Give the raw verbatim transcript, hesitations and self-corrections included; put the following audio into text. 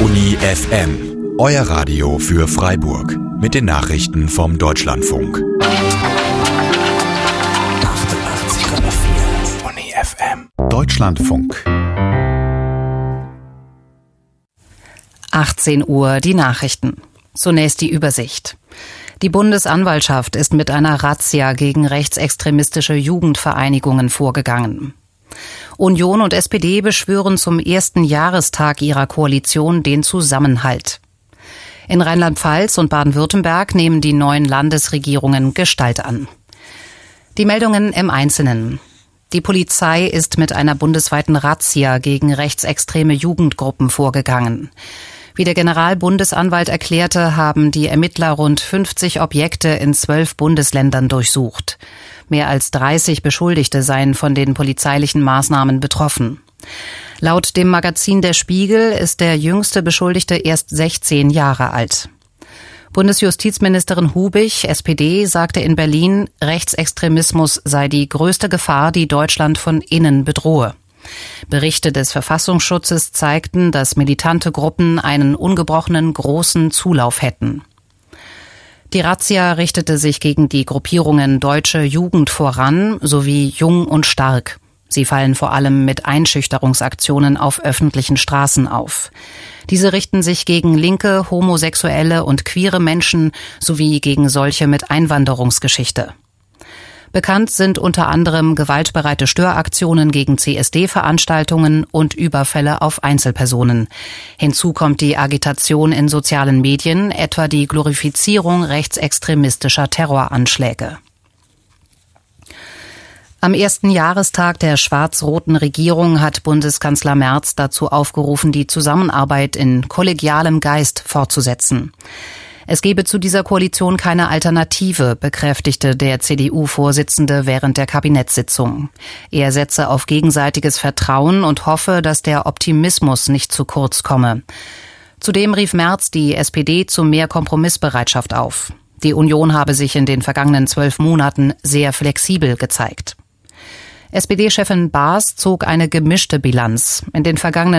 Uni F M, euer Radio für Freiburg. Mit den Nachrichten vom Deutschlandfunk. achtundachtzig Komma vier Uni F M. Deutschlandfunk. achtzehn Uhr, die Nachrichten. Zunächst die Übersicht. Die Bundesanwaltschaft ist mit einer Razzia gegen rechtsextremistische Jugendvereinigungen vorgegangen. Union und S P D beschwören zum ersten Jahrestag ihrer Koalition den Zusammenhalt. In Rheinland-Pfalz und Baden-Württemberg nehmen die neuen Landesregierungen Gestalt an. Die Meldungen im Einzelnen. Die Polizei ist mit einer bundesweiten Razzia gegen rechtsextreme Jugendgruppen vorgegangen. Wie der Generalbundesanwalt erklärte, haben die Ermittler rund fünfzig Objekte in zwölf Bundesländern durchsucht. Mehr als dreißig Beschuldigte seien von den polizeilichen Maßnahmen betroffen. Laut dem Magazin Der Spiegel ist der jüngste Beschuldigte erst sechzehn Jahre alt. Bundesjustizministerin Hubich, S P D, sagte in Berlin, Rechtsextremismus sei die größte Gefahr, die Deutschland von innen bedrohe. Berichte des Verfassungsschutzes zeigten, dass militante Gruppen einen ungebrochenen großen Zulauf hätten. Die Razzia richtete sich gegen die Gruppierungen Deutsche Jugend voran sowie Jung und Stark. Sie fallen vor allem mit Einschüchterungsaktionen auf öffentlichen Straßen auf. Diese richten sich gegen linke, homosexuelle und queere Menschen sowie gegen solche mit Einwanderungsgeschichte. Bekannt sind unter anderem gewaltbereite Störaktionen gegen C S D-Veranstaltungen und Überfälle auf Einzelpersonen. Hinzu kommt die Agitation in sozialen Medien, etwa die Glorifizierung rechtsextremistischer Terroranschläge. Am ersten Jahrestag der schwarz-roten Regierung hat Bundeskanzler Merz dazu aufgerufen, die Zusammenarbeit in kollegialem Geist fortzusetzen. Es gebe zu dieser Koalition keine Alternative, bekräftigte der C D U-Vorsitzende während der Kabinettssitzung. Er setze auf gegenseitiges Vertrauen und hoffe, dass der Optimismus nicht zu kurz komme. Zudem rief Merz die S P D zu mehr Kompromissbereitschaft auf. Die Union habe sich in den vergangenen zwölf Monaten sehr flexibel gezeigt. S P D-Chefin Baas zog eine gemischte Bilanz. In den vergangenen